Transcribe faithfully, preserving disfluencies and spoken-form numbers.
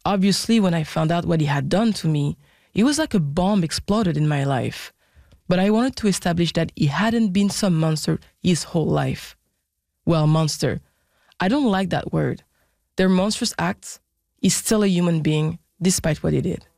Obviously, when I found out what he had done to me, it was like a bomb exploded in my life. But I wanted to establish that he hadn't been some monster his whole life. Well, monster, I don't like that word. Their monstrous acts, he's still a human being, despite what he did.